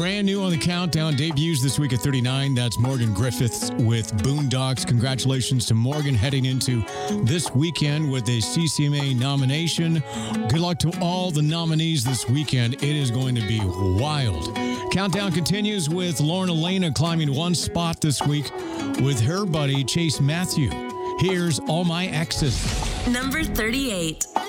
Brand new on the countdown, debuts this week at 39. That's Morgan Griffiths with Boondocks. Congratulations to Morgan heading into this weekend with a CCMA nomination. Good luck to all the nominees this weekend. It is going to be wild. Countdown continues with Lauren Elena climbing one spot this week with her buddy Chase Matthew. Here's All My Exes. Number 38.